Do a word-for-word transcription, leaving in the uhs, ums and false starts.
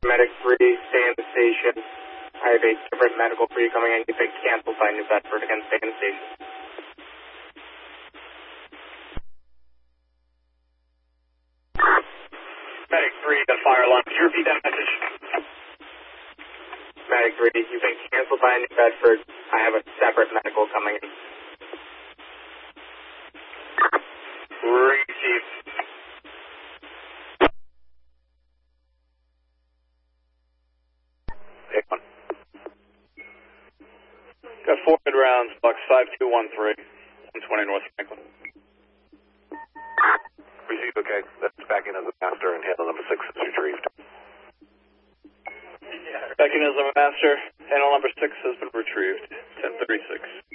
Medic three, stay in the station. I have a different medical for you coming in. You've been canceled by New Bedford. Again, stay in the station. Medic three, got a fire alarm. Could you repeat that message? Medic three, you've been canceled by New Bedford. I have a separate medical coming in. Receive. Take one. Got four mid rounds, box five two one three, one twenty North Franklin. Receive, okay. That's back in as a master and handle number six is retrieved. Back in as a master, handle number six has been retrieved, ten thirty-six.